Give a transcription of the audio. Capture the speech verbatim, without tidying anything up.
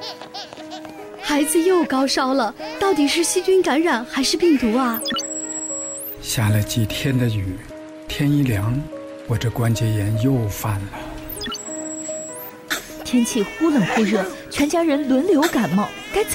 孩子又高烧了，到底是细菌感染还是病毒啊？ 下了几天的雨，天一凉，我这关节炎又犯了。 天气忽冷忽热，全家人轮流感冒，